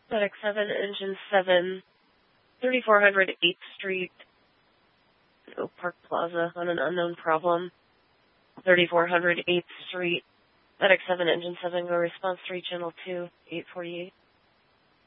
FedEx 7, Engine 7, 3400 8th Street, Oak Park Plaza on an unknown problem. 3400 8th Street, FedEx 7, Engine 7, go response 3, Channel 2, 848.